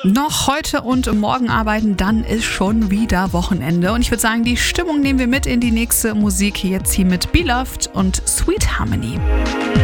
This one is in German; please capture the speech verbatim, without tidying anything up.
Noch heute und morgen arbeiten, dann ist schon wieder Wochenende. Und ich würde sagen, die Stimmung nehmen wir mit in die nächste Musik. Jetzt hier mit Beloved und Sweet Harmony.